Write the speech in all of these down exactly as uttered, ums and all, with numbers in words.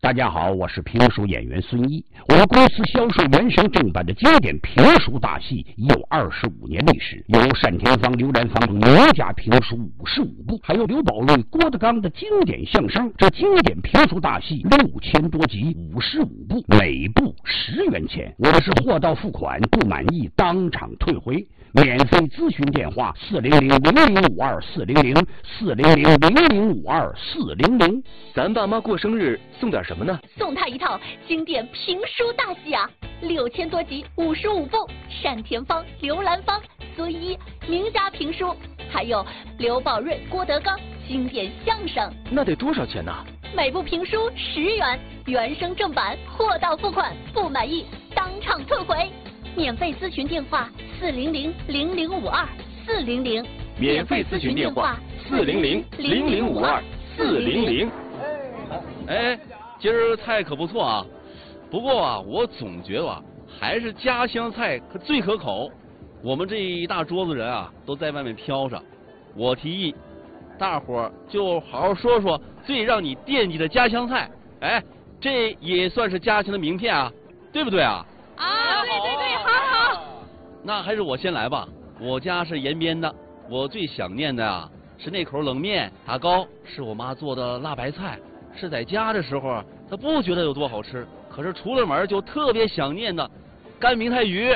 大家好，我是评书演员孙一。我们公司销售原声正版的经典评书大戏已有二十五年历史，有单田芳、刘兰芳名家评书五十五部，还有刘宝瑞、郭德纲的经典相声。这经典评书大戏六千多集，五十五部，每部十元钱。我们是货到付款，不满意当场退回。免费咨询电话：四零零零零五二四零零四零零零零五二四零零。 咱爸妈过生日送点什么呢？ 送他一套经典评书大戏啊，六千多集，五十五部，单田芳、刘兰芳、孙一名家评书，还有刘宝瑞、郭德纲经典相声。 那得多少钱呢？ 每部评书十元，原声正版，货到付款，不满意当场退回。免费咨询电话：四零零零零五二四零零。 免费咨询电话：四零零零零五二四零零。 哎，今儿菜可不错啊，不过啊，我总觉得啊，还是家乡菜可最可口。我们这一大桌子人啊，都在外面飘着。我提议，大伙儿就好好说说最让你惦记的家乡菜。哎，这也算是家乡的名片啊，对不对啊？ 啊，对对对，好好。 那还是我先来吧。我家是延边的，我最想念的啊是那口冷面，打糕是我妈做的辣白菜。是在家的时候，她不觉得有多好吃，可是出了门就特别想念的干明太鱼。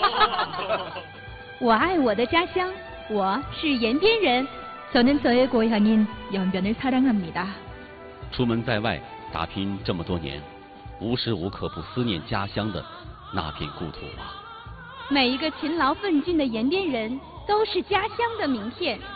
我爱我的家乡，我是延边人。저는 저의 고향인 연변을 사랑합니다。 出门在外打拼这么多年，无时无刻不思念家乡的那片故土啊。 每一个勤劳奋进的延边人都是家乡的名片。